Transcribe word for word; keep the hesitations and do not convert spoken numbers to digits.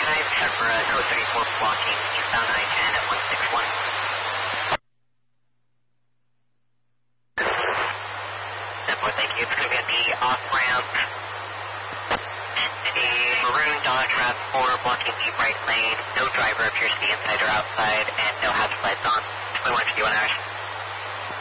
nine, check for uh, code thirty-four blocking eastbound I ten at one six one. Simple, thank you. It's going to be at the off-ramp. A maroon Dodge RAV four blocking the right lane. No driver appears to be inside or outside, and no hazard.